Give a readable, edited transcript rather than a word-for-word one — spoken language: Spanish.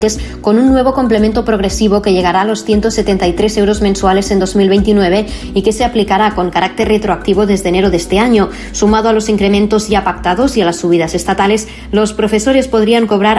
con un nuevo complemento progresivo que llegará a los 173 euros mensuales en 2029 y que se aplicará con carácter retroactivo desde enero de este año. Sumado a los incrementos ya pactados y a las subidas estatales, los profesores podrían cobrar